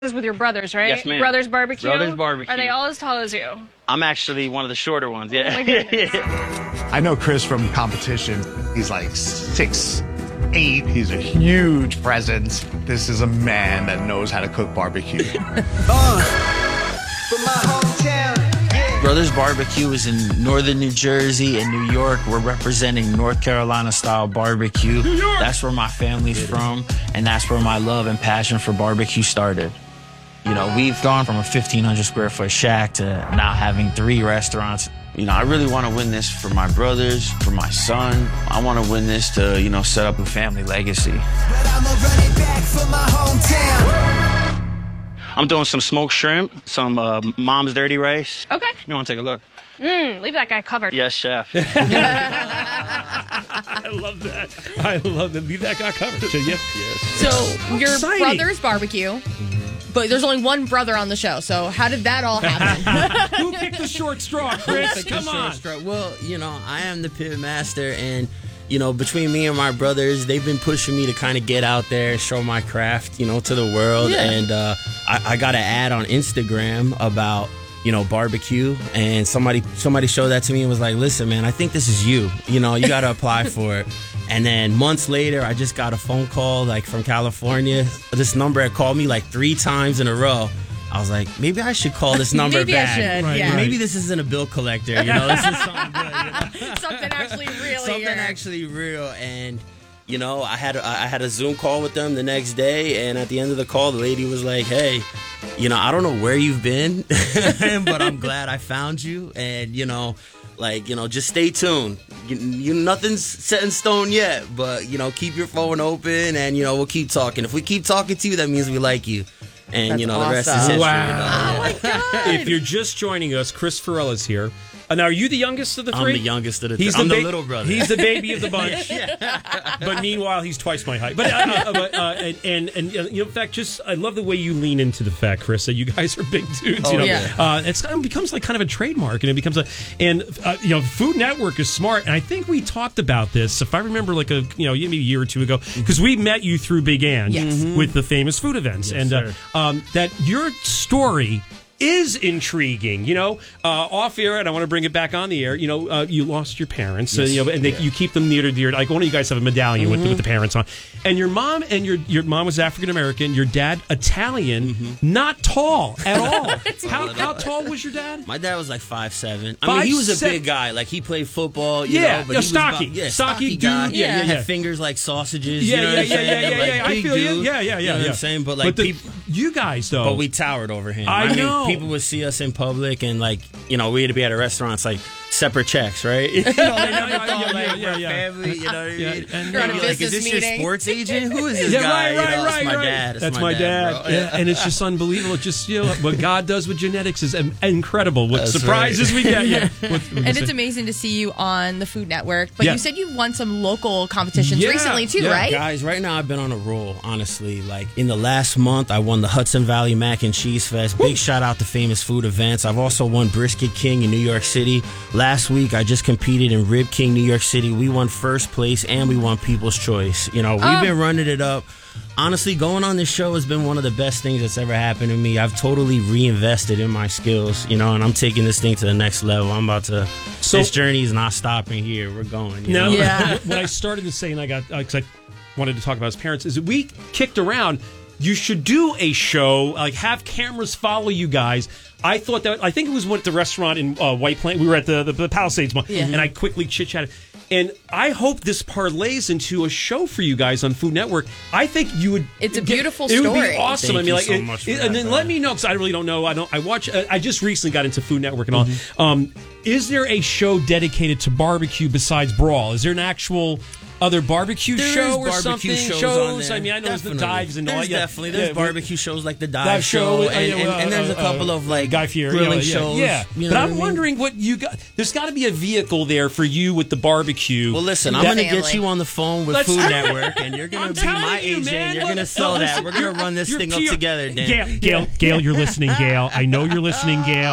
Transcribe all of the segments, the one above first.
is with your brothers, right? Yes, ma'am. Brothers Barbecue? Brothers Barbecue. Are they all as tall as you? I'm actually one of the shorter ones, yeah. Oh my goodness. I know Chris from competition. He's like 6'8". He's a huge presence. This is a man that knows how to cook barbecue. Brothers Barbecue is in northern New Jersey and New York. We're representing North Carolina style barbecue. That's where my family's from, and that's where my love and passion for barbecue started. You know, we've gone from a 1,500 square foot shack to now having 3 restaurants. You know, I really want to win this for my brothers, for my son. I want to win this to, you know, set up a family legacy. I'm doing some smoked shrimp, some Mom's Dirty Rice. Okay. You want to take a look? Leave that guy covered. Yes, chef. I love that. I love that. Leave that guy covered. So, yes. So your Exciting. brother's barbecue, but there's only one brother on the show. So how did that all happen? Who picked the short straw, Chris? Come on. Well, you know, I am the pit master, and you know, between me and my brothers, they've been pushing me to kind of get out there, show my craft, you know, to the world. Yeah. And I got an ad on Instagram about, you know, barbecue, and somebody showed that to me and was like, listen, man, I think this is you. You know, you got to apply for it. And then months later, I just got a phone call, like, from California. This number had called me like 3 times in a row. I was like, maybe I should call this number Maybe back. I should, yeah. Maybe this isn't a bill collector, you know, this is something good, you know? Something actually really Something actually real. And you know, I had a Zoom call with them the next day, and at the end of the call, the lady was like, hey, you know, I don't know where you've been, but I'm glad I found you, and you know, like, you know, just stay tuned. You nothing's set in stone yet, but you know, keep your phone open, and you know, we'll keep talking. If we keep talking to you, that means we like you. And, That's you know, awesome. the rest is history. Wow. Oh my God. If you're just joining us, Chris Farrell is here. Now, are you the youngest of the 3? I'm the youngest of the 3. He's I'm the ba- little brother. He's the baby of the bunch. But meanwhile, he's twice my height. But and you know, in fact, just I love the way you lean into the fact, Chris, that you guys are big dudes. Oh, you know, yeah. it becomes like kind of a trademark, and it becomes you know, Food Network is smart, and I think we talked about this, if I remember, like maybe a year or two ago, because we met you through Big Ann with the famous food events, Yes, and that your story is intriguing, you know, off air, and I want to bring it back on the air. You know, you lost your parents, you know, and you keep them near to dear. Like one of you guys have a medallion with the parents on, and your mom was African American, your dad Italian, not tall at all. How tall was your dad? My dad was like 5'7". I mean, he was a big guy. Like, he played football, you know, but he was stocky. stocky guy. Dude. He had fingers like sausages. Yeah, you know what I'm saying? Like, I big feel you. dude, Yeah. You know what I'm saying? But like, you guys though. but we towered over him. I know. Mean, people would see us in public, and like, you know, we had to be at a restaurant. It's like separate checks, right? You know, they never thought like we're family. You know what I mean? And You're on a Like, is business this meeting. your sports agent? Who is this guy? Right, You know, it's my dad. That's my dad. bro. Yeah, and it's just unbelievable. It's just, you know, what God does with genetics is incredible. What That's surprises we get. Yeah. And it's amazing to see you on the Food Network. But Yeah. you said you've won some local competitions recently too, Yeah. right? Guys, right now I've been on a roll, honestly. Like, in the last month, I won the Hudson Valley Mac and Cheese Fest. Big shout out to Famous Food Events. I've also won Brisket King in New York City. Last week, I just competed in Rib King, New York City. We won first place, and we won People's Choice. You know, we've been running it up. Honestly, going on this show has been one of the best things that's ever happened to me. I've totally reinvested in my skills, you know, and I'm taking this thing to the next level. I'm about to... this journey is not stopping here. We're going. You know? Yeah. What I started to say, and I got, because I wanted to talk about his parents, is that we kicked around, you should do a show, like have cameras follow you guys. I thought that, I think it was at the restaurant in White Plains. We were at the Palisades Mall, and I quickly chit-chatted. And I hope this parlays into a show for you guys on Food Network. I think you would. It's a beautiful It would story. be awesome. Thank I mean, you like, so much for and that, then bro. let me know, because I really don't know. I watch. I just recently got into Food Network and all. Is there a show dedicated to barbecue besides Brawl? Is there an actual other barbecue show or barbecue something? shows on there. I mean, I know there's the Definitely. dives and all. There's Yeah, definitely yeah, barbecue shows like the Dive Dive Show, Show, and there's a couple of like Guy Fieri grilling shows. Yeah, you know but what I'm I mean? wondering what you got. There's got to be a vehicle there for you with the barbecue. Well, listen, I'm That- going to get family. you on the phone with Let's- Food Network, and you're going I'm to be telling my you, agent. man. You're going to Look, sell that. listen, We're going to run this you're thing up pure- together, Dan. Gail, you're listening, Gail. I know you're listening, Gail.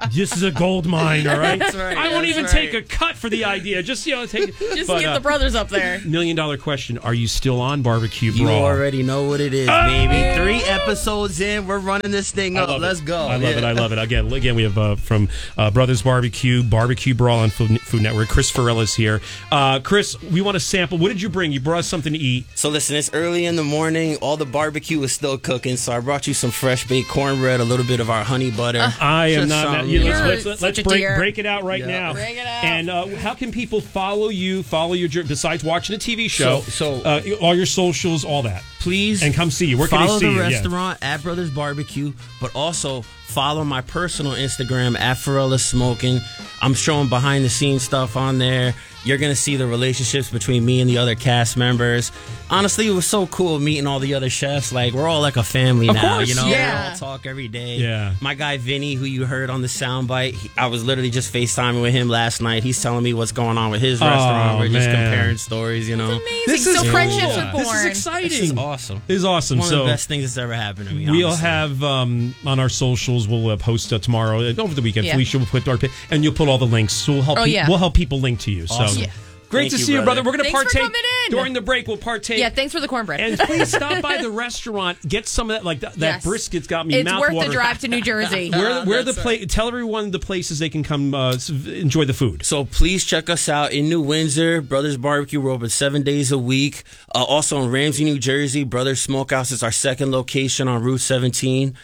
This is a gold mine, all right? That's right, I won't that's even right. take a cut for the idea. Just, take Just but, get the brothers up there. $1 million question. Are you still on Barbecue You Brawl? already know what it is, baby. 3 episodes in, we're running this thing up. Let's go. I love it. Again, we have from Brothers Barbecue Brawl on Food Network. Chris Farrell is here. Chris, we want to sample. What did you bring? You brought us something to eat. So listen, it's early in the morning. All the barbecue is still cooking, so I brought you some fresh baked cornbread, a little bit of our honey butter. I am Just not. some, Let's such a break dear. it out right now. Break it out. And how can people follow you? Follow your journey besides watching a TV show. So all your socials, all that. Please And come see you. Where can follow they see the you? Yeah. restaurant at Brothers Barbecue, but also follow my personal Instagram at Farella Smoking. I'm showing behind the scenes stuff on there. You're going to see the relationships between me and the other cast members. Honestly, it was so cool meeting all the other chefs. Like, we're all like a family now, course, you know? yeah. We all talk every day. Yeah. My guy Vinny, who you heard on the soundbite, I was literally just FaceTiming with him last night. He's telling me what's going on with his restaurant. We're just man. comparing stories, you know? Amazing. This is so cool. friendships are born. This is exciting. This is awesome. This is awesome. One so of the best things that's ever happened to me. we'll honestly. have on our socials. We'll post tomorrow over the weekend. Yeah. Felicia will put our and you'll put all the links. So we'll help. We'll help people link to you. So Awesome. Yeah. great Thank to you, see you, brother. brother. We're going to Thanks for partake coming in. during the break. We'll partake. Yeah, thanks for the cornbread. And please stop by the restaurant. Get some of that. Like that Yes. brisket's got me It's mouth worth the watering. drive to New Jersey. Where the place? Tell everyone the places they can come enjoy the food. So please check us out in New Windsor, Brothers Barbecue. We're open 7 days a week. Also in Ramsey, New Jersey, Brothers Smokehouse is our second location on Route 17.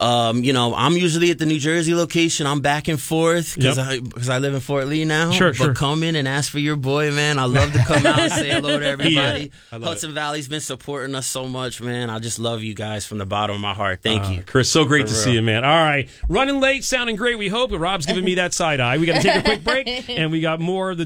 I'm usually at the New Jersey location. I'm back and forth because I live in Fort Lee now. Sure. But come in and ask for your boy, man. I love to come out and say hello to everybody. I love Hudson Valley's been supporting us so much, man. I just love you guys from the bottom of my heart. Thank you. Chris, so great to For see real. you, man. All right. Running late, sounding great, we hope. But Rob's giving me that side eye. We got to take a quick break, and we got more of the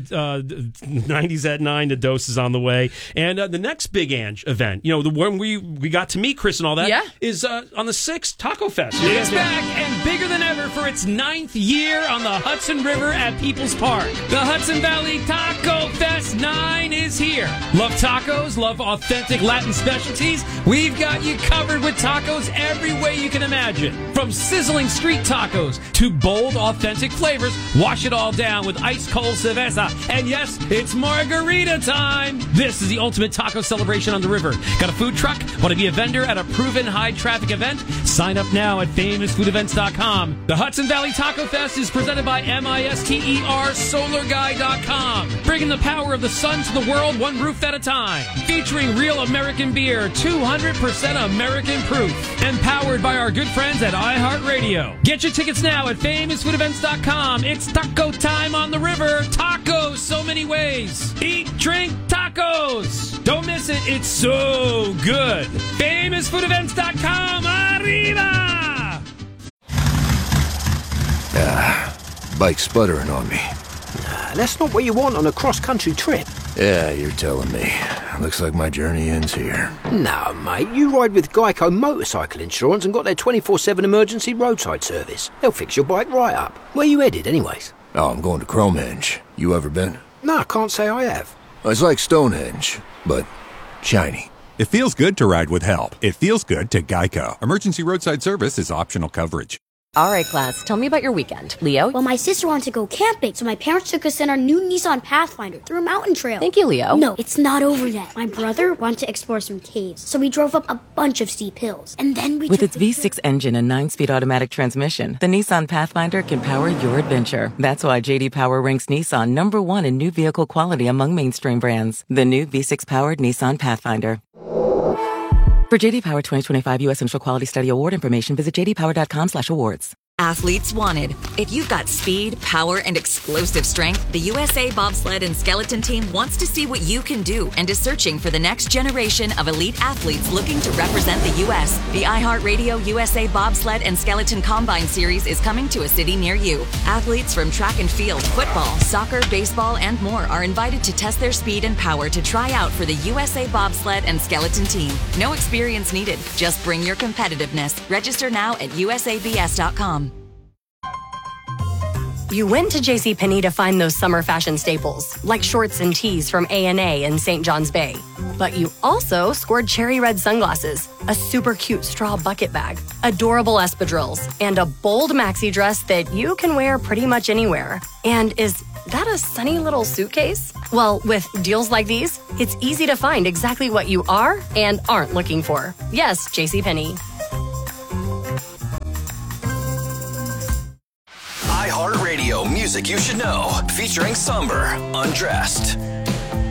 90s at 9. The dose is on the way. And the next Big Ange event, the one we got to meet Chris and all that, is on the 6th, Taco Fest. It's back and bigger than ever for its 9th year on the Hudson River at People's Park. The Hudson Valley Taco Fest 9 is here. Love tacos? Love authentic Latin specialties? We've got you covered with tacos every way you can imagine. From sizzling street tacos to bold, authentic flavors, wash it all down with ice-cold cerveza. And yes, it's margarita time. This is the ultimate taco celebration on the river. Got a food truck? Want to be a vendor at a proven high-traffic event? Sign up now at famousfoodevents.com. The Hudson Valley Taco Fest is presented by MISTER SolarGuy.com. Bringing the power of the sun to the world one roof at a time. Featuring real American beer, 200% American proof. And powered by our good friends at iHeartRadio. Get your tickets now at famousfoodevents.com. It's taco time on the river. Tacos so many ways. Eat, drink, tacos. Don't miss it. It's so good. Famousfoodevents.com. Arriba! Bike sputtering on me. That's not what you want on a cross-country trip. Yeah, you're telling me. Looks like my journey ends here. No, mate, you ride with Geico Motorcycle Insurance and got their 24/7 emergency roadside service. They'll fix your bike right up. Where you headed, anyways? Oh, I'm going to Cromenge. You ever been? No, I can't say I have. It's like Stonehenge, but shiny. It feels good to ride with help. It feels good to Geico. Emergency roadside service is optional coverage. All right, class, tell me about your weekend. Leo? Well, my sister wanted to go camping, so my parents took us in our new Nissan Pathfinder through a mountain trail. Thank you, Leo. No, it's not over yet. My brother wanted to explore some caves, so we drove up a bunch of steep hills. And then we With took its V6 engine and 9-speed automatic transmission, the Nissan Pathfinder can power your adventure. That's why J.D. Power ranks Nissan #1 in new vehicle quality among mainstream brands. The new V6-powered Nissan Pathfinder. For J.D. Power 2025 U.S. Central Quality Study Award information, visit jdpower.com/awards. Athletes wanted. If you've got speed, power, and explosive strength, the USA Bobsled and Skeleton Team wants to see what you can do and is searching for the next generation of elite athletes looking to represent the U.S. The iHeartRadio USA Bobsled and Skeleton Combine Series is coming to a city near you. Athletes from track and field, football, soccer, baseball, and more are invited to test their speed and power to try out for the USA Bobsled and Skeleton Team. No experience needed. Just bring your competitiveness. Register now at usabs.com. You went to JCPenney to find those summer fashion staples, like shorts and tees from A&A in St. John's Bay. But you also scored cherry red sunglasses a super cute straw bucket bag, adorable espadrilles, and a bold maxi dress that you can wear pretty much anywhere. And is that a sunny little suitcase? Well, with deals like these, it's easy to find exactly what you are and aren't looking for. Yes, JCPenney. iHeartRadio music you should know, featuring Somber, Undressed.